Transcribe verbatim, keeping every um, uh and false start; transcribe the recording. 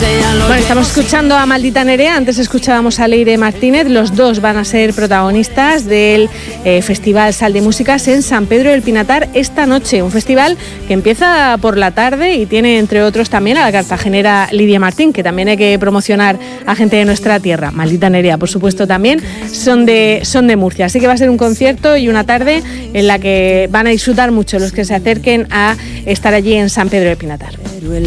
Bueno, estamos escuchando a Maldita Nerea, antes escuchábamos a Leire Martínez, los dos van a ser protagonistas del eh, Festival Sal de Músicas en San Pedro del Pinatar esta noche, un festival que empieza por la tarde y tiene entre otros también a la cartagenera Lidia Martín, que también hay que promocionar a gente de nuestra tierra. Maldita Nerea, por supuesto, también son de, son de Murcia, así que va a ser un concierto y una tarde en la que van a disfrutar mucho los que se acerquen a estar allí en San Pedro del Pinatar.